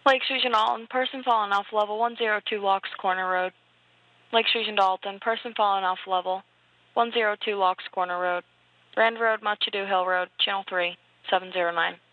Lake Street and Dalton, person falling off level 102 Locks Corner Road. Lake Street and Dalton, person falling off level 102 Locks Corner Road. Rand Road, Much Ado Hill Road, Channel 3, 709.